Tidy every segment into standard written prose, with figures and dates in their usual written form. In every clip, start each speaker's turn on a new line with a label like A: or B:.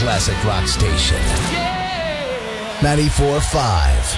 A: classic rock station. 94.5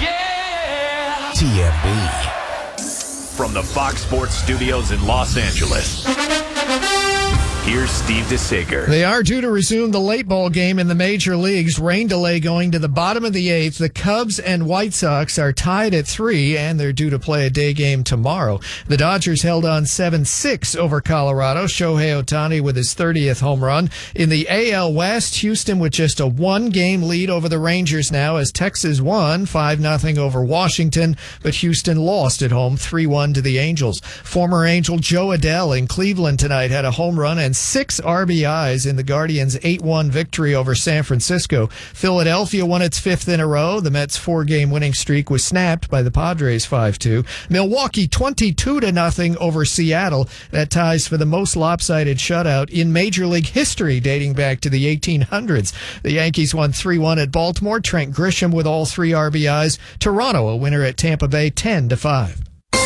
A: TMB.
B: From the Fox Sports Studios in Los Angeles, here's Steve DeSager.
C: They are due to resume the late ball game in the major leagues. Rain delay going to the bottom of the eighth. The Cubs and White Sox are tied at 3, and they're due to play a day game tomorrow. The Dodgers held on 7-6 over Colorado. Shohei Ohtani with his 30th home run. In the AL West, Houston with just a one-game lead over the Rangers now as Texas won 5-0 over Washington, but Houston lost at home 3-1 to the Angels. Former Angel Joe Adell in Cleveland tonight had a home run and 6 RBIs in the Guardians' 8-1 victory over San Francisco. Philadelphia won its 5th in a row. The Mets' 4-game winning streak was snapped by the Padres 5-2. Milwaukee 22-0 over Seattle. That ties for the most lopsided shutout in Major League history dating back to the 1800s. The Yankees won 3-1 at Baltimore. Trent Grisham with all 3 RBIs. Toronto a winner at Tampa Bay 10-5.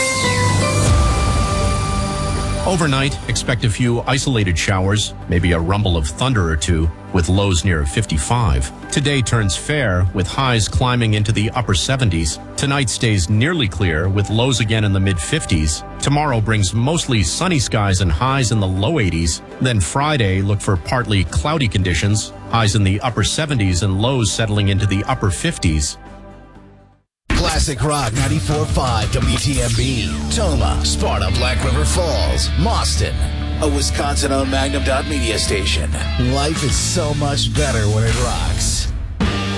D: Overnight, expect a few isolated showers, maybe a rumble of thunder or two, with lows near 55. Today turns fair, with highs climbing into the upper 70s. Tonight stays nearly clear, with lows again in the mid-50s. Tomorrow brings mostly sunny skies and highs in the low 80s. Then Friday, look for partly cloudy conditions, highs in the upper 70s and lows settling into the upper 50s.
A: Classic Rock 94.5 WTMB. Toma, Sparta, Black River Falls, Mauston. A Wisconsin-owned Magnum Media station. Life is so much better when it rocks.